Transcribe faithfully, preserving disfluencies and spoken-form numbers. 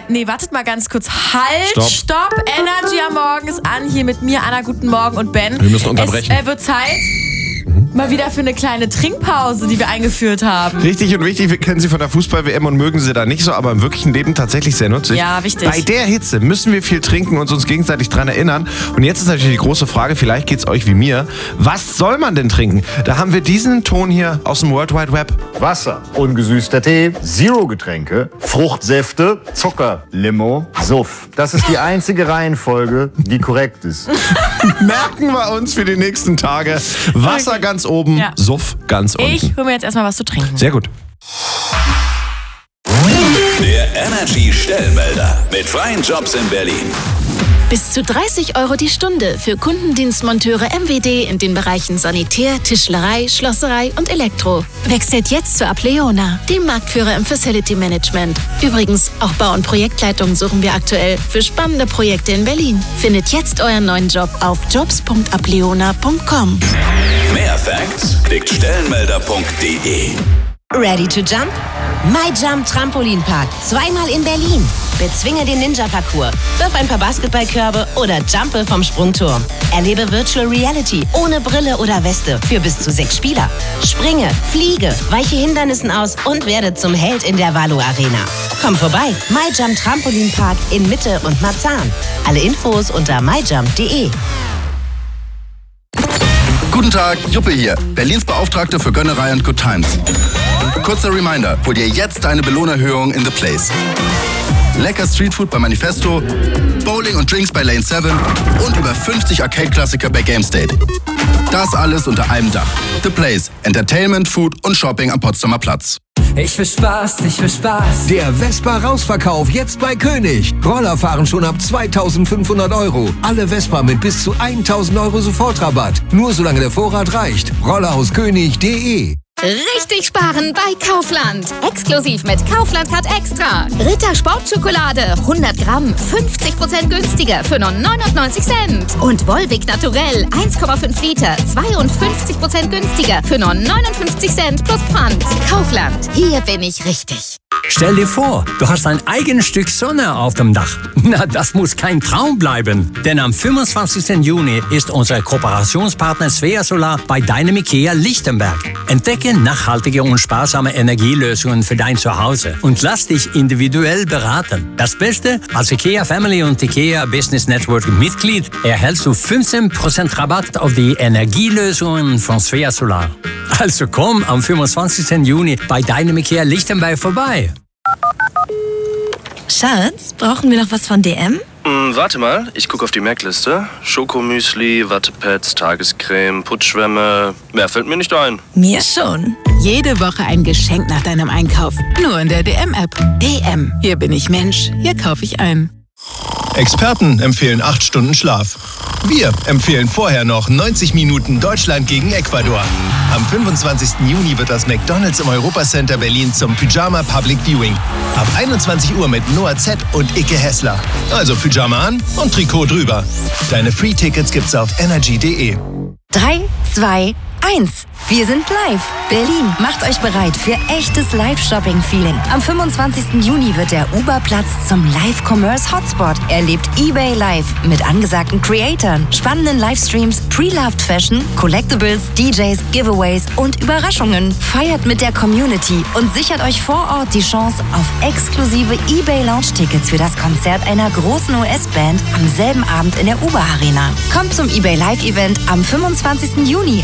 Nee, wartet mal ganz kurz. Halt, stopp. stopp. Energy am Morgen ist an. Hier mit mir, Anna, guten Morgen und Ben. Wir müssen unterbrechen. Es äh, wird Zeit mal wieder für eine kleine Trinkpause, die wir eingeführt haben. Richtig und wichtig, wir kennen Sie von der Fußball-W M und mögen Sie da nicht so, aber im wirklichen Leben tatsächlich sehr nützlich. Ja, wichtig. Bei der Hitze müssen wir viel trinken und uns gegenseitig dran erinnern. Und jetzt ist natürlich die große Frage, vielleicht geht's euch wie mir, was soll man denn trinken? Da haben wir diesen Ton hier aus dem World Wide Web. Wasser, ungesüßter Tee, Zero-Getränke, Fruchtsäfte, Zucker, Limo, Suff. Das ist die einzige Reihenfolge, die korrekt ist. Merken wir uns für die nächsten Tage. Wasser okay. ganz oben, ja. Suff ganz unten. Ich hole mir jetzt erstmal was zu trinken. Sehr gut. Der Energy Stellmelder mit freien Jobs in Berlin. Bis zu dreißig Euro die Stunde für Kundendienstmonteure M W D in den Bereichen Sanitär, Tischlerei, Schlosserei und Elektro. Wechselt jetzt zu Apleona, dem Marktführer im Facility Management. Übrigens, auch Bau- und Projektleitung suchen wir aktuell für spannende Projekte in Berlin. Findet jetzt euren neuen Job auf jobs punkt apleona punkt com. Mehr Facts klickt stellenmelder punkt de. Ready to jump? MyJump Trampolinpark. Zweimal in Berlin. Bezwinge den Ninja-Parcours. Wirf ein paar Basketballkörbe oder jumpe vom Sprungturm. Erlebe Virtual Reality ohne Brille oder Weste für bis zu sechs Spieler. Springe, fliege, weiche Hindernissen aus und werde zum Held in der Valo Arena. Komm vorbei. MyJump Trampolinpark in Mitte und Marzahn. Alle Infos unter my jump punkt de. Guten Tag, Juppe hier, Berlins Beauftragte für Gönnerei und Good Times. Kurzer Reminder, hol dir jetzt deine Belohnerhöhung in The Place. Lecker Streetfood bei Manifesto, Bowling und Drinks bei Lane sieben und über fünfzig Arcade-Klassiker bei GameState. Das alles unter einem Dach. The Place, Entertainment, Food und Shopping am Potsdamer Platz. Ich will Spaß, ich will Spaß. Der Vespa-Rausverkauf jetzt bei König. Roller fahren schon ab zweitausendfünfhundert Euro. Alle Vespa mit bis zu tausend Euro Sofortrabatt. Nur solange der Vorrat reicht. Roller aus König punkt de. Richtig sparen bei Kaufland. Exklusiv mit Kaufland Card Extra. Ritter Sportschokolade hundert Gramm fünfzig Prozent günstiger für nur neunundneunzig Cent. Und Volvic Naturell eins Komma fünf Liter zweiundfünfzig Prozent günstiger für nur neunundfünfzig Cent plus Pfand. Kaufland, hier bin ich richtig. Stell dir vor, du hast ein eigenes Stück Sonne auf dem Dach. Na, das muss kein Traum bleiben. Denn am fünfundzwanzigsten Juni ist unser Kooperationspartner Svea Solar bei deinem IKEA Lichtenberg. Entdecke nachhaltige und sparsame Energielösungen für dein Zuhause und lass dich individuell beraten. Das Beste, als IKEA Family und IKEA Business Network Mitglied erhältst du fünfzehn Prozent Rabatt auf die Energielösungen von Svea Solar. Also komm am fünfundzwanzigsten Juni bei deinem IKEA Lichtenberg vorbei. Schatz, brauchen wir noch was von D M? Hm, warte mal, ich gucke auf die Merkliste. Schokomüsli, Wattepads, Tagescreme, Putzschwämme. Mehr fällt mir nicht ein. Mir schon. Jede Woche ein Geschenk nach deinem Einkauf. Nur in der D M-App. D M. Hier bin ich Mensch. Hier kaufe ich ein. Experten empfehlen acht Stunden Schlaf. Wir empfehlen vorher noch neunzig Minuten Deutschland gegen Ecuador. Am fünfundzwanzigsten Juni wird das McDonald's im Europacenter Berlin zum Pyjama Public Viewing. Ab einundzwanzig Uhr mit Noah Z und Icke Hessler. Also Pyjama an und Trikot drüber. Deine Free-Tickets gibt's auf energy punkt de. drei, zwei, eins. Wir sind live. Berlin, macht euch bereit für echtes Live-Shopping-Feeling. Am fünfundzwanzigsten Juni wird der Uber-Platz zum Live-Commerce-Hotspot. Erlebt eBay Live mit angesagten Creatoren, spannenden Livestreams, Pre-Loved Fashion, Collectibles, D Js, Giveaways und Überraschungen. Feiert mit der Community und sichert euch vor Ort die Chance auf exklusive eBay-Lounge-Tickets für das Konzert einer großen U S-Band am selben Abend in der Uber-Arena. Kommt zum eBay Live-Event am fünfundzwanzigsten Juni